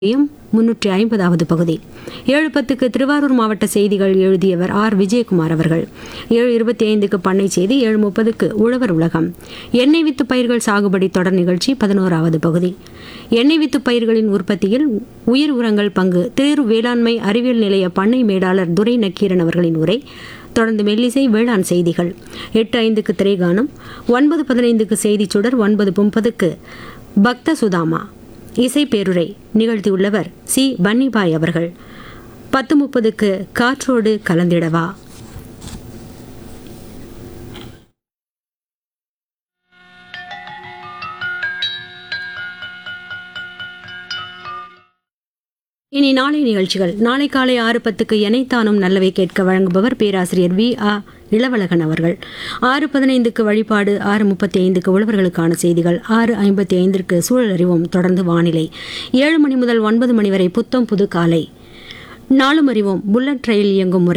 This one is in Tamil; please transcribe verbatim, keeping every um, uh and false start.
முன்னூற்றி ஐம்பதாவது பகுதி. ஏழு பத்துக்கு திருவாரூர் மாவட்ட செய்திகள் எழுதியவர் ஆர் விஜயகுமார் அவர்கள். ஏழு இருபத்தி ஐந்துக்கு பண்ணை செய்தி. ஏழு முப்பதுக்கு உழவர் உலகம். எண்ணெய் வித்து பயிர்கள் சாகுபடி தொடர் நிகழ்ச்சி பதினோராவது பகுதி. எண்ணெய் வித்து பயிர்களின் உற்பத்தியில் உயிர் உரங்கள் பங்கு திரு வேளாண்மை அறிவியல் நிலைய பண்ணை மேலாளர் துரை நக்கீரன் அவர்களின் உரை. தொடர்ந்து மெல்லிசை வேளாண் செய்திகள். எட்டு ஐந்துக்கு திரைகானம். ஒன்பது பதினைந்துக்கு செய்திச் சுடர். ஒன்பது முப்பதுக்கு பக்த சுதாமா இசை பேருரை நிகழ்த்தியுள்ளவர் சி பன்னிபாய் அவர்கள். பத்து முப்பதுக்கு காற்றோடு கலந்திடவா. இனி நாளை நிகழ்ச்சிகள். நாளை காலை ஆறு பத்துக்கு எனைத்தானும் நல்லவை கேட்க வழங்குபவர் பேராசிரியர் வி ஆ இளவழகன் அவர்கள். ஆறு பதினைந்துக்கு வழிபாடு. ஆறு முப்பத்தி ஐந்துக்கு உழவர்களுக்கான செய்திகள். ஆறு ஐம்பத்தி ஐந்திற்கு சூழல் அறிவோம். தொடர்ந்து வானிலை. ஏழு மணி முதல் ஒன்பது மணி வரை புத்தம் புது காலை. நாளும் அறிவோம் புல்லட் ரயில் இயங்கும் முறை